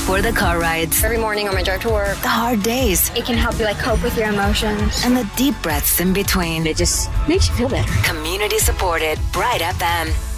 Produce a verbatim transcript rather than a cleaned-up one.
for the car rides, every morning on my drive to work, the hard days, it can help you like cope with your emotions, and the deep breaths in between. It just makes you feel better. Community supported Bright F M.